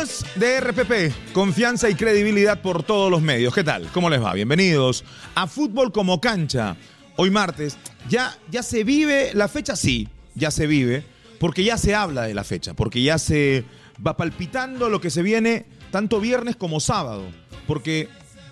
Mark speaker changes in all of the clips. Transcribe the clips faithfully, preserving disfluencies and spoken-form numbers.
Speaker 1: Amigos de R P P, confianza y credibilidad por todos los medios. ¿Qué tal? ¿Cómo les va? Bienvenidos a Fútbol como Cancha. Hoy martes, ya, ya se vive la fecha, sí, ya se vive, porque ya se habla de la fecha, porque ya se va palpitando lo que se viene tanto viernes como sábado, porque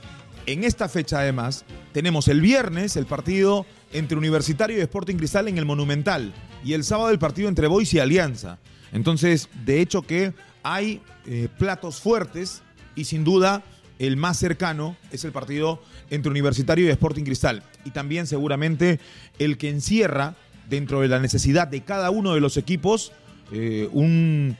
Speaker 1: en esta fecha además tenemos el viernes el partido entre Universitario y Sporting Cristal en el Monumental y el sábado el partido entre Boys y Alianza. Entonces, de hecho que hay eh, platos fuertes y sin duda el más cercano es el partido entre Universitario y Sporting Cristal. Y también seguramente el que encierra dentro de la necesidad de cada uno de los equipos eh, un,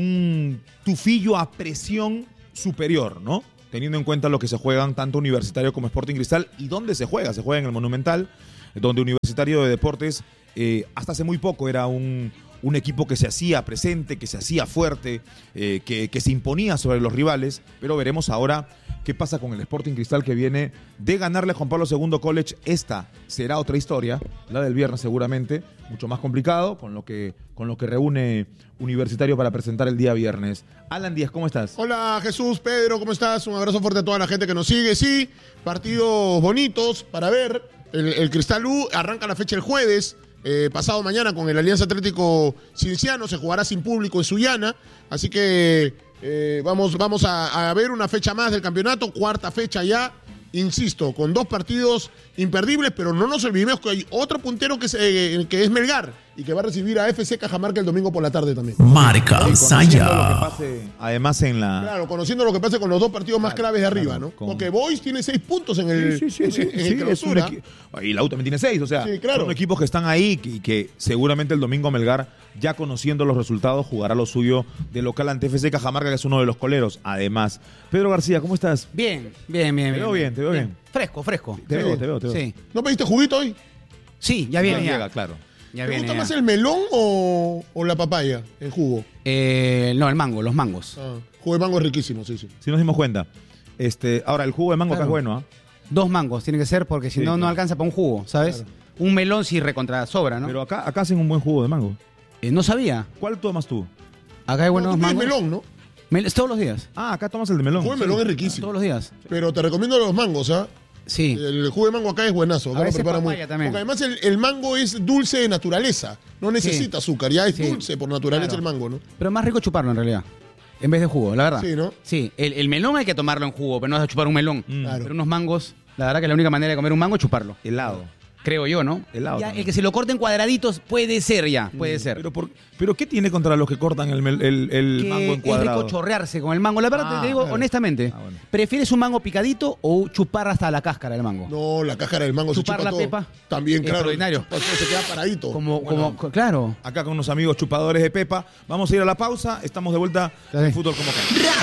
Speaker 1: un tufillo a presión superior, ¿no? Teniendo en cuenta lo que se juegan tanto Universitario como Sporting Cristal y dónde se juega. Se juega en el Monumental, donde Universitario de Deportes eh, hasta hace muy poco era un, un equipo que se hacía presente, que se hacía fuerte, eh, que, que se imponía sobre los rivales, pero veremos ahora qué pasa con el Sporting Cristal que viene de ganarle a Juan Pablo segundo College. Esta será otra historia, la del viernes seguramente, mucho más complicado, con lo que, con lo que reúne Universitario para presentar el día viernes. Alan Díaz, ¿cómo estás?
Speaker 2: Hola Jesús, Pedro, ¿cómo estás? Un abrazo fuerte a toda la gente que nos sigue. Sí, partidos bonitos para ver. El, el Cristal U arranca la fecha el jueves. Eh, pasado mañana con el Alianza Atlético Cienciano, se jugará sin público en Sullana, así que eh, vamos, vamos a, a ver una fecha más del campeonato, cuarta fecha ya, insisto, con dos partidos imperdibles, pero no nos olvidemos que hay otro puntero que es, eh, que es Melgar y que va a recibir a F C Cajamarca el domingo por la tarde también.
Speaker 3: Marca Saya.
Speaker 1: Además en la...
Speaker 2: Claro, conociendo lo que pase con los dos partidos más
Speaker 1: claro,
Speaker 2: claves de arriba,
Speaker 1: claro,
Speaker 2: ¿no?
Speaker 1: con...
Speaker 2: Porque Boys tiene seis puntos en el,
Speaker 1: sí, sí, sí,
Speaker 2: en,
Speaker 1: sí,
Speaker 2: en
Speaker 1: sí,
Speaker 2: el
Speaker 1: es un
Speaker 2: clausura.
Speaker 1: equi... Y la U también tiene seis, o sea,
Speaker 2: sí, claro.
Speaker 1: son equipos que están ahí y que seguramente el domingo Melgar, ya conociendo los resultados, jugará lo suyo de local ante F C Cajamarca, que es uno de los coleros, además. Pedro García, ¿cómo estás?
Speaker 4: Bien, bien, bien.
Speaker 1: Te veo bien, te veo bien. bien.
Speaker 4: Fresco, fresco.
Speaker 1: Te
Speaker 2: sí.
Speaker 1: veo, te veo, te veo.
Speaker 4: Sí.
Speaker 2: ¿No pediste juguito hoy?
Speaker 4: Sí, ya viene.
Speaker 1: Ya
Speaker 4: Ya
Speaker 1: llega, claro.
Speaker 4: Ya
Speaker 2: ¿Te
Speaker 4: viene,
Speaker 2: gusta
Speaker 4: ya.
Speaker 2: más el melón o, o la papaya, el jugo?
Speaker 4: Eh, no, el mango, los mangos.
Speaker 2: Ah, jugo de mango es riquísimo, sí, sí.
Speaker 1: Si nos dimos cuenta. Este, ahora, el jugo de mango
Speaker 4: Claro.
Speaker 1: acá es bueno, ¿ah? ¿eh?
Speaker 4: Dos mangos tiene que ser porque si
Speaker 1: Sí,
Speaker 4: no,
Speaker 1: claro.
Speaker 4: no alcanza para un jugo, ¿sabes?
Speaker 2: Claro.
Speaker 4: Un melón sí recontra sobra, ¿no?
Speaker 1: Pero acá, acá hacen un buen jugo de mango.
Speaker 4: Eh, no sabía.
Speaker 1: ¿Cuál tomas tú?
Speaker 4: Acá hay
Speaker 2: No,
Speaker 4: buenos
Speaker 2: tú pides
Speaker 4: mangos.
Speaker 2: melón, ¿no?
Speaker 4: Mel- todos los días.
Speaker 1: Ah, acá tomas el de
Speaker 2: El
Speaker 1: melón.
Speaker 2: jugo de melón es riquísimo.
Speaker 4: Todos los días.
Speaker 2: Pero te recomiendo los mangos, ¿ah?
Speaker 4: Sí.
Speaker 2: El jugo de mango acá es buenazo. Acá
Speaker 4: A
Speaker 2: lo
Speaker 4: veces
Speaker 2: prepara muy.
Speaker 4: papaya también.
Speaker 2: Porque además el, el mango es dulce de naturaleza. No necesita azúcar, ya es
Speaker 4: Sí.
Speaker 2: dulce por naturaleza
Speaker 4: Claro.
Speaker 2: el mango, ¿no?
Speaker 4: Pero es más rico chuparlo en realidad. En vez de jugo, la verdad.
Speaker 2: Sí, ¿no?
Speaker 4: Sí. El, el melón hay que tomarlo en jugo, pero no vas a chupar un melón.
Speaker 1: Mm.
Speaker 2: Claro.
Speaker 4: Pero unos mangos, la verdad que la única manera de comer un mango es chuparlo.
Speaker 1: Helado.
Speaker 4: Creo yo, ¿no?
Speaker 1: Helado
Speaker 4: Ya,
Speaker 1: también.
Speaker 4: el que se lo corten cuadraditos puede ser ya, puede ser.
Speaker 1: Pero, por, pero ¿qué tiene contra los que cortan el, mel- el, el
Speaker 4: Que
Speaker 1: mango en
Speaker 4: es
Speaker 1: cuadrado?
Speaker 4: rico chorrearse con el mango. La verdad
Speaker 1: Ah,
Speaker 4: te digo
Speaker 2: claro.
Speaker 4: honestamente,
Speaker 1: Ah, bueno.
Speaker 4: ¿prefieres un mango picadito o chupar hasta la cáscara del mango?
Speaker 2: No, la cáscara del mango
Speaker 4: Chupar
Speaker 2: se chupa
Speaker 4: la
Speaker 2: todo.
Speaker 4: pepa.
Speaker 2: También, claro.
Speaker 4: Extraordinario.
Speaker 2: chupa todo, se queda paradito.
Speaker 4: Como,
Speaker 1: Bueno.
Speaker 4: como, claro.
Speaker 1: Acá con unos amigos chupadores de pepa. Vamos a ir a la pausa. Estamos de vuelta
Speaker 4: Dale.
Speaker 1: en Fútbol como Cancha.